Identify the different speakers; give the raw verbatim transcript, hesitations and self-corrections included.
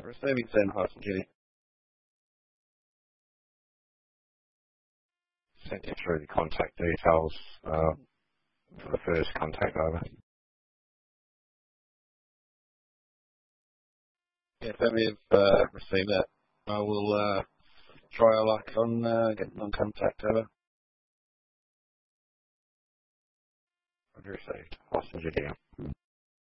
Speaker 1: Receiving send, Hudson Jitty. Sent you through the contact details uh, for the first contact over. Yeah, if you've uh, received that, I will uh, try our luck on uh, getting on contact over. I've received. Hudson Jitty.